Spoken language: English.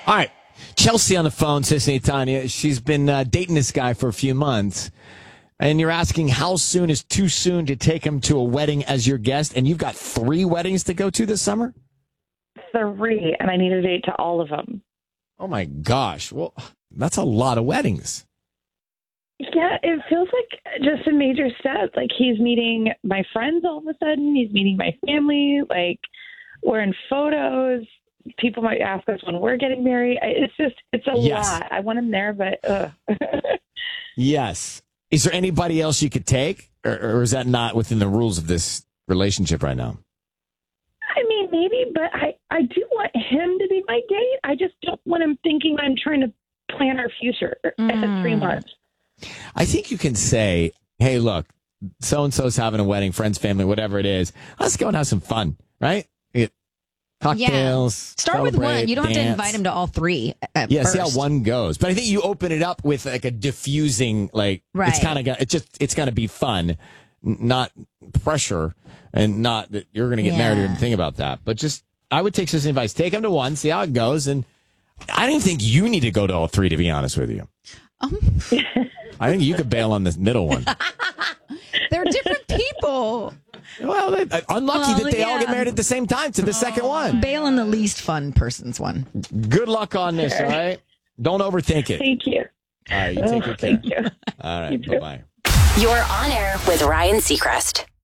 All right. Chelsea on the phone, Sissy Tanya. She's been dating this guy for a few months. And you're asking how soon is too soon to take him to a wedding as your guest. And you've got 3 weddings to go to this summer? 3, and I need a date to all of them. Oh, my gosh. Well, that's a lot of weddings. Yeah, it feels like just a major step. Like, he's meeting my friends all of a sudden. He's meeting my family. Like, we're in photos. People might ask us when we're getting married. It's a lot. I want him there, but Yes. Is there anybody else you could take? Or is that not within the rules of this relationship right now? I mean, maybe, but I do want him to be my date. I just don't want him thinking I'm trying to plan our future at 3 months. I think you can say, hey, look, so-and-so's having a wedding, friends, family, whatever it is. Let's go and have some fun, right? Cocktails. Start with one. You don't have to invite him to all 3 at first. See how one goes. But I think you open it up with like a diffusing, like, right. It's going to be fun, not pressure, and not that you're going to get married or think about that. But just, I would take Sissy advice. Take him to one, see how it goes. And I don't even think you need to go to all 3, to be honest with you. I think you could bail on this middle one. They're different people. Well, unlucky that they all get married at the same time to the second one. Bail on the least fun person's one. Good luck on this, all right? Don't overthink it. Thank you. All right, you take good care. Thank you. All right, bye-bye. You're on air with Ryan Seacrest.